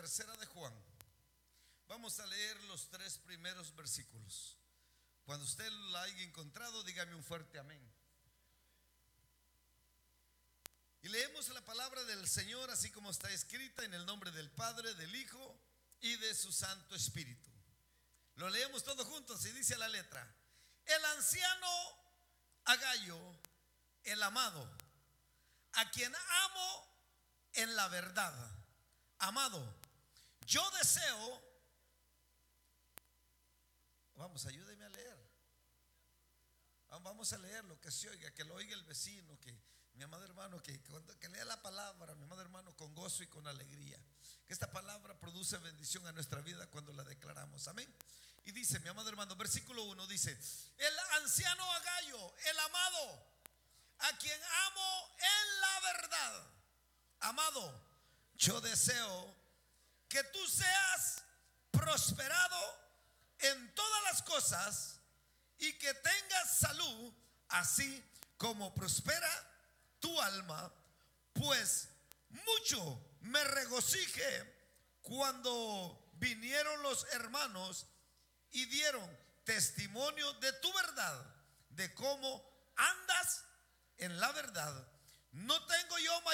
tercera de Juan. Vamos a leer los 3 primeros versículos. Cuando usted la haya encontrado, dígame un fuerte amén. Y leemos la palabra del Señor así como está escrita, en el nombre del Padre, del Hijo y de su Santo Espíritu. Lo leemos todos juntos y dice la letra: el anciano Agayo, el amado, a quien amo en la verdad. Amado, yo deseo, ayúdeme a leer. Vamos a leer lo que se oiga, que lo oiga el vecino, que mi amado hermano, que lea la palabra, mi amado hermano, con gozo y con alegría. Que esta palabra produce bendición a nuestra vida cuando la declaramos. Amén. Y dice, mi amado hermano, versículo 1 dice: el anciano Agayo, el amado, a quien amo en la verdad. Amado, yo deseo que tú seas prosperado en todas las cosas y que tengas salud, así como prospera tu alma. Pues mucho me regocijé cuando vinieron los hermanos y dieron testimonio de tu verdad, de cómo andas en la verdad. No tengo yo